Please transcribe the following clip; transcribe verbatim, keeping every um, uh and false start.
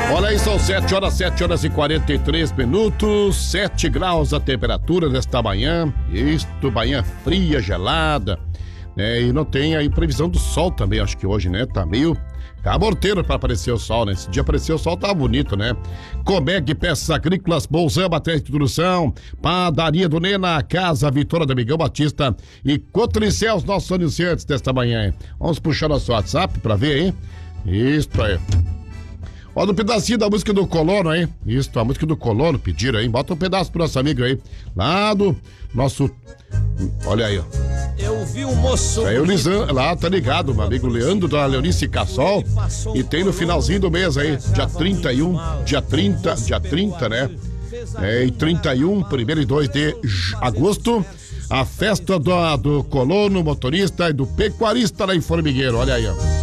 Olha aí, são sete horas, sete horas e quarenta e três minutos, sete graus a temperatura nesta manhã. Isto, manhã fria, gelada, né? E não tem aí previsão do sol também, acho que hoje, né? Tá meio caborteiro pra aparecer o sol, né? Esse dia apareceu o sol, tava bonito, né? Comeg Peças Agrícolas, Bolsão, Matéria de Introdução, Padaria do Nena, Casa Vitória do Amigão Batista e Cotricel, os nossos anunciantes desta manhã. Vamos puxar nosso WhatsApp pra ver, hein? Isso aí. Olha um pedacinho da música do Colono aí. Isso, a música do Colono, pediram aí. Bota um pedaço pro nosso amigo aí. Lá do nosso... Olha aí, ó. Eu vi um moço... Aí o Lisan, lá tá ligado, meu amigo Leandro da Leonice Cassol. E tem no finalzinho do mês aí, dia trinta e um, dia trinta, dia trinta, né? É, e trinta e um, primeiro e dois de agosto, a festa do, do colono, motorista e do pecuarista lá em Formigueiro. Olha aí, ó.